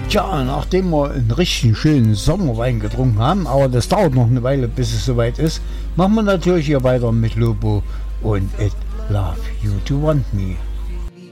Tja, nachdem wir einen richtig schönen Sommerwein getrunken haben, aber das dauert noch eine Weile, bis es soweit ist, machen wir natürlich hier weiter mit Lobo und It Love You to Want Me.